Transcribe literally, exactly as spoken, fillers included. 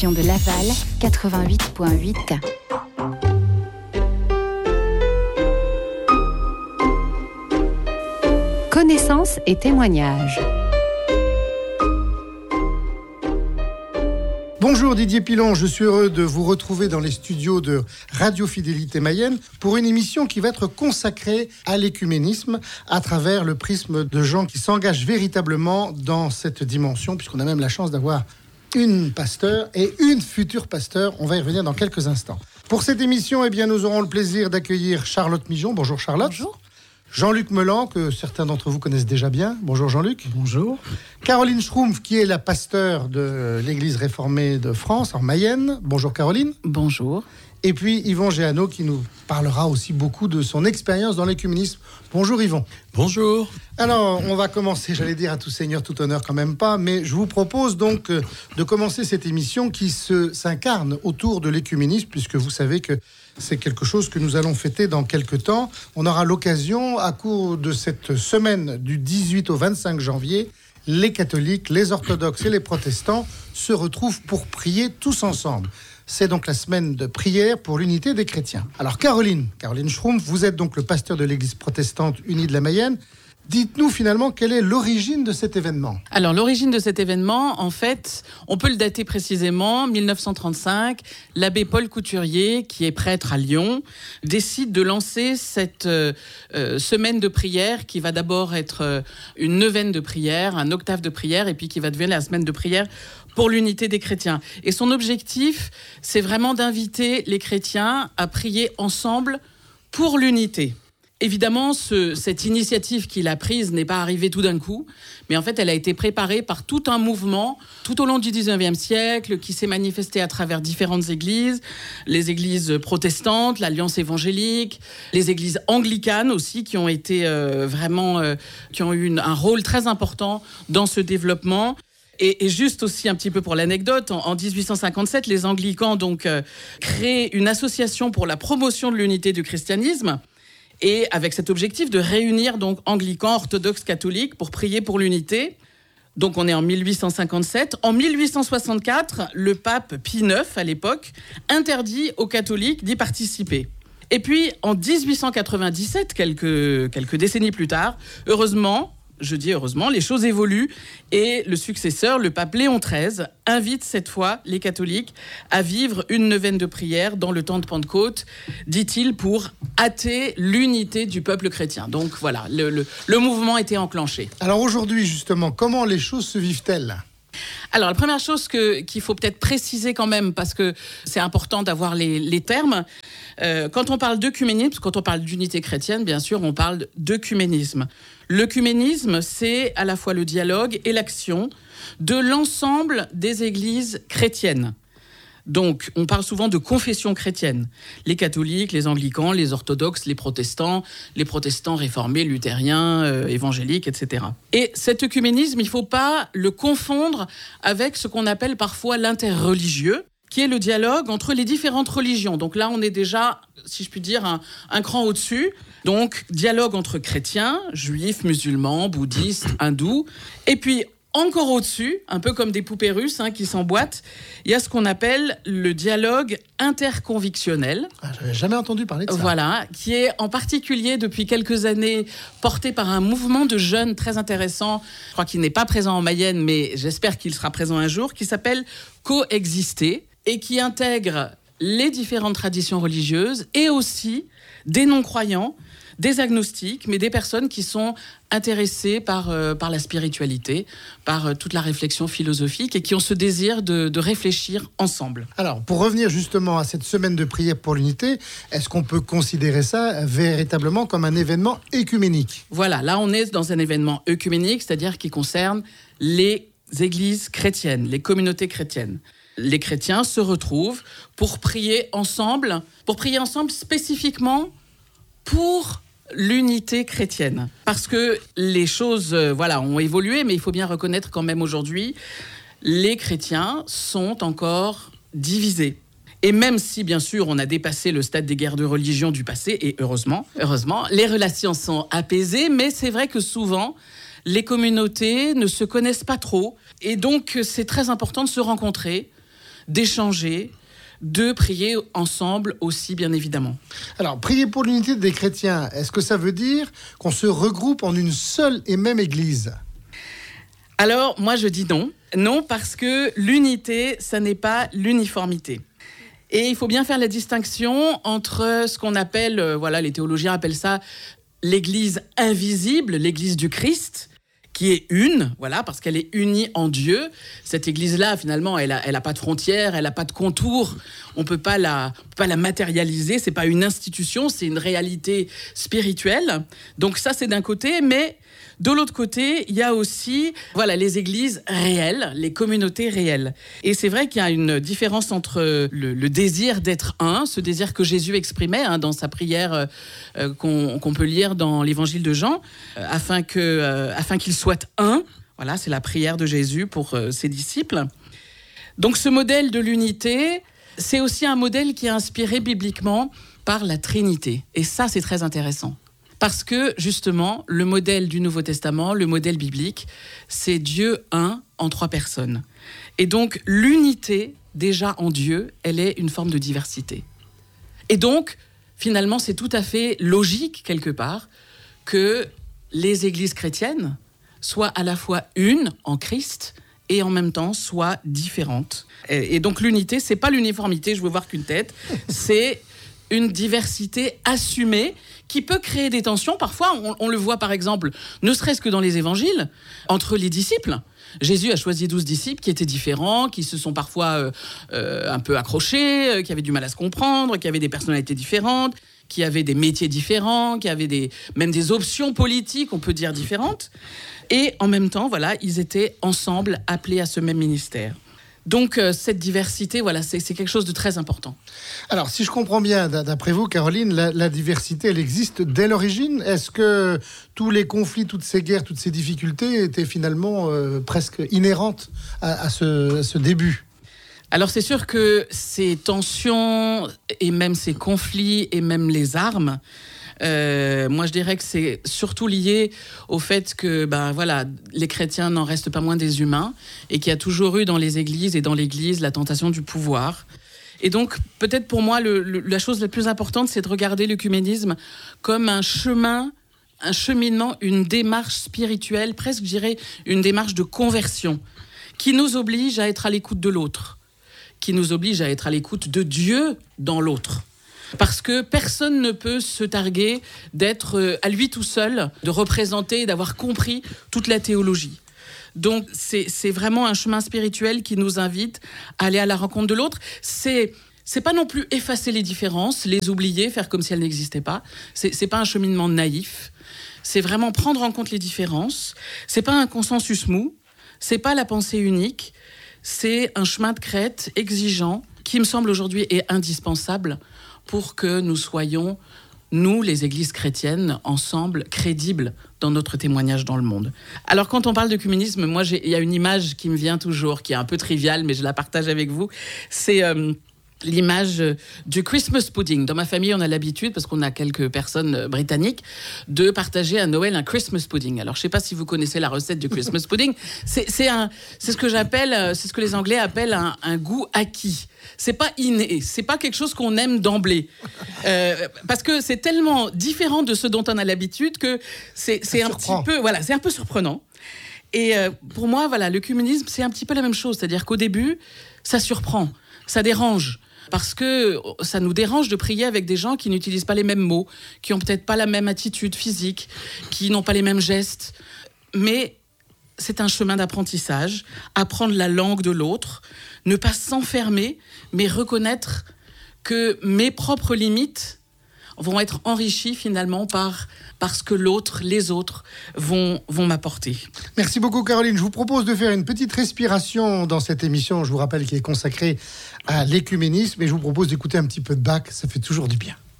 de Laval, quatre-vingt-huit point huit. Connaissances et témoignages. Bonjour Didier Pilon, je suis heureux de vous retrouver dans les studios de Radio Fidélité Mayenne pour une émission qui va être consacrée à l'écuménisme à travers le prisme de gens qui s'engagent véritablement dans cette dimension, puisqu'on a même la chance d'avoir une pasteur et une future pasteur. On va y revenir dans quelques instants. Pour cette émission, eh bien, nous aurons le plaisir d'accueillir Charlotte Mijon. Bonjour Charlotte. Bonjour. Jean-Luc Melan, que certains d'entre vous connaissent déjà bien. Bonjour Jean-Luc. Bonjour. Caroline Schrumpf, qui est la pasteur de l'Église réformée de France, en Mayenne. Bonjour Caroline. Bonjour. Et puis Yvon Géano, qui nous parlera aussi beaucoup de son expérience dans l'écuménisme. Bonjour Yvon. Bonjour. Alors, on va commencer, j'allais dire à tout seigneur, tout honneur, quand même pas, mais je vous propose donc de commencer cette émission qui se, s'incarne autour de l'écuménisme, puisque vous savez que c'est quelque chose que nous allons fêter dans quelques temps. On aura l'occasion, à court de cette semaine du dix-huit au vingt-cinq janvier, les catholiques, les orthodoxes et les protestants se retrouvent pour prier tous ensemble. C'est donc la semaine de prière pour l'unité des chrétiens. Alors Caroline, Caroline Schrumpf, vous êtes donc le pasteur de l'Église protestante unie de la Mayenne. Dites-nous finalement quelle est l'origine de cet événement. Alors l'origine de cet événement, en fait, on peut le dater précisément, dix-neuf cent trente-cinq. L'abbé Paul Couturier, qui est prêtre à Lyon, décide de lancer cette euh, euh, semaine de prière qui va d'abord être euh, une neuvaine de prière, un octave de prière, et puis qui va devenir la semaine de prière pour l'unité des chrétiens. Et son objectif, c'est vraiment d'inviter les chrétiens à prier ensemble pour l'unité. Évidemment, ce, cette initiative qu'il a prise n'est pas arrivée tout d'un coup, mais en fait, elle a été préparée par tout un mouvement tout au long du dix-neuvième siècle qui s'est manifesté à travers différentes églises, les églises protestantes, l'Alliance évangélique, les églises anglicanes aussi, qui ont été euh, vraiment, euh, qui ont eu une, un rôle très important dans ce développement. Et, et juste aussi un petit peu pour l'anecdote, en, en dix-huit cent cinquante-sept, les anglicans donc euh, créent une association pour la promotion de l'unité du christianisme. Et avec cet objectif de réunir donc anglicans, orthodoxes, catholiques pour prier pour l'unité. Donc on est en dix-huit cent cinquante-sept. En dix-huit cent soixante-quatre, le pape Pie neuf, à l'époque, interdit aux catholiques d'y participer. Et puis en dix-huit cent quatre-vingt-dix-sept, quelques, quelques décennies plus tard, heureusement, je dis heureusement, les choses évoluent et le successeur, le pape Léon treize, invite cette fois les catholiques à vivre une neuvaine de prière dans le temps de Pentecôte, dit-il, pour hâter l'unité du peuple chrétien. Donc voilà, le, le, le mouvement était enclenché. Alors aujourd'hui, justement, comment les choses se vivent-elles ? Alors, la première chose que, qu'il faut peut-être préciser quand même, parce que c'est important d'avoir les, les termes, euh, quand on parle d'œcuménisme, quand on parle d'unité chrétienne, bien sûr, on parle d'œcuménisme. L'œcuménisme, c'est à la fois le dialogue et l'action de l'ensemble des églises chrétiennes. Donc, on parle souvent de confession chrétienne. Les catholiques, les anglicans, les orthodoxes, les protestants, les protestants réformés, luthériens, euh, évangéliques, et cetera. Et cet œcuménisme, il ne faut pas le confondre avec ce qu'on appelle parfois l'interreligieux, qui est le dialogue entre les différentes religions. Donc là, on est déjà, si je puis dire, un, un cran au-dessus. Donc, dialogue entre chrétiens, juifs, musulmans, bouddhistes, hindous, et puis encore au-dessus, un peu comme des poupées russes hein, qui s'emboîtent, il y a ce qu'on appelle le dialogue interconvictionnel. Ah, j'avais jamais entendu parler de ça. Voilà, qui est en particulier depuis quelques années porté par un mouvement de jeunes très intéressant, je crois qu'il n'est pas présent en Mayenne, mais j'espère qu'il sera présent un jour, qui s'appelle Coexister et qui intègre les différentes traditions religieuses et aussi des non-croyants, des agnostiques, mais des personnes qui sont intéressées par, euh, par la spiritualité, par euh, toute la réflexion philosophique et qui ont ce désir de, de réfléchir ensemble. Alors, pour revenir justement à cette semaine de prière pour l'unité, est-ce qu'on peut considérer ça véritablement comme un événement œcuménique ? Voilà, là on est dans un événement œcuménique, c'est-à-dire qui concerne les églises chrétiennes, les communautés chrétiennes. Les chrétiens se retrouvent pour prier ensemble, pour prier ensemble spécifiquement pour l'unité chrétienne. Parce que les choses euh, voilà, ont évolué, mais il faut bien reconnaître quand même aujourd'hui, les chrétiens sont encore divisés. Et même si, bien sûr, on a dépassé le stade des guerres de religion du passé, et heureusement, heureusement, les relations sont apaisées, mais c'est vrai que souvent, les communautés ne se connaissent pas trop. Et donc, c'est très important de se rencontrer, d'échanger, de prier ensemble aussi, bien évidemment. Alors, prier pour l'unité des chrétiens, est-ce que ça veut dire qu'on se regroupe en une seule et même église ? Alors, moi, je dis non. Non, parce que l'unité, ça n'est pas l'uniformité. Et il faut bien faire la distinction entre ce qu'on appelle, euh, voilà, les théologiens appellent ça l'église invisible, l'église du Christ, qui est une, voilà, parce qu'elle est unie en Dieu. Cette église-là, finalement, elle a, elle a pas de frontières, elle a pas de contours. On peut pas la, on peut pas la matérialiser. C'est pas une institution, c'est une réalité spirituelle. Donc ça, c'est d'un côté, mais de l'autre côté, il y a aussi, voilà, les églises réelles, les communautés réelles. Et c'est vrai qu'il y a une différence entre le, le désir d'être un, ce désir que Jésus exprimait hein, dans sa prière euh, qu'on, qu'on peut lire dans l'Évangile de Jean, euh, afin que, euh, afin qu'ils soient un. Voilà, c'est la prière de Jésus pour euh, ses disciples. Donc ce modèle de l'unité, c'est aussi un modèle qui est inspiré bibliquement par la Trinité. Et ça, c'est très intéressant. Parce que, justement, le modèle du Nouveau Testament, le modèle biblique, c'est Dieu un en trois personnes. Et donc, l'unité, déjà en Dieu, elle est une forme de diversité. Et donc, finalement, c'est tout à fait logique, quelque part, que les églises chrétiennes soient à la fois une en Christ et en même temps soient différentes. Et, et donc, l'unité, c'est pas l'uniformité, je veux voir qu'une tête, c'est une diversité assumée qui peut créer des tensions. Parfois, on, on le voit par exemple, ne serait-ce que dans les évangiles, entre les disciples. Jésus a choisi douze disciples qui étaient différents, qui se sont parfois euh, euh, un peu accrochés, euh, qui avaient du mal à se comprendre, qui avaient des personnalités différentes, qui avaient des métiers différents, qui avaient des, même des options politiques, on peut dire, différentes. Et en même temps, voilà, ils étaient ensemble appelés à ce même ministère. Donc, euh, cette diversité, voilà, c'est, c'est quelque chose de très important. Alors, si je comprends bien, d'après vous, Caroline, la, la diversité, elle existe dès l'origine. Est-ce que tous les conflits, toutes ces guerres, toutes ces difficultés étaient finalement euh, presque inhérentes à, à, ce, à ce début ? Alors, c'est sûr que ces tensions, et même ces conflits, et même les armes, Euh, moi, je dirais que c'est surtout lié au fait que ben, voilà, les chrétiens n'en restent pas moins des humains et qu'il y a toujours eu dans les églises et dans l'Église la tentation du pouvoir. Et donc, peut-être pour moi, le, le, la chose la plus importante, c'est de regarder l'œcuménisme comme un chemin, un cheminement, une démarche spirituelle, presque, je dirais, une démarche de conversion qui nous oblige à être à l'écoute de l'autre, qui nous oblige à être à l'écoute de Dieu dans l'autre. Parce que personne ne peut se targuer d'être à lui tout seul, de représenter, d'avoir compris toute la théologie. Donc, c'est, c'est vraiment un chemin spirituel qui nous invite à aller à la rencontre de l'autre. C'est, c'est pas non plus effacer les différences, les oublier, faire comme si elles n'existaient pas. C'est, c'est pas un cheminement naïf. C'est vraiment prendre en compte les différences. C'est pas un consensus mou. C'est pas la pensée unique. C'est un chemin de crête exigeant qui me semble aujourd'hui est indispensable pour que nous soyons, nous, les églises chrétiennes, ensemble, crédibles dans notre témoignage dans le monde. Alors, quand on parle d'œcuménisme, moi, il y a une image qui me vient toujours, qui est un peu triviale, mais je la partage avec vous. C'est euh, l'image du Christmas pudding. Dans ma famille, on a l'habitude, parce qu'on a quelques personnes britanniques, de partager à Noël un Christmas pudding. Alors, je ne sais pas si vous connaissez la recette du Christmas pudding. C'est, c'est, un, c'est ce que j'appelle, c'est ce que les Anglais appellent un, un goût acquis. C'est pas inné, c'est pas quelque chose qu'on aime d'emblée. Euh, parce que c'est tellement différent de ce dont on a l'habitude que c'est, c'est un petit peu, voilà, c'est un peu surprenant. Et euh, pour moi, voilà, l'œcuménisme, c'est un petit peu la même chose. C'est-à-dire qu'au début, ça surprend, ça dérange. Parce que ça nous dérange de prier avec des gens qui n'utilisent pas les mêmes mots, qui n'ont peut-être pas la même attitude physique, qui n'ont pas les mêmes gestes. Mais c'est un chemin d'apprentissage, apprendre la langue de l'autre, ne pas s'enfermer, mais reconnaître que mes propres limites vont être enrichies finalement par, par ce que l'autre, les autres vont, vont m'apporter. Merci beaucoup Caroline. Je vous propose de faire une petite respiration dans cette émission, je vous rappelle, qui est consacrée à l'écuménisme, et je vous propose d'écouter un petit peu de Bach, ça fait toujours du bien.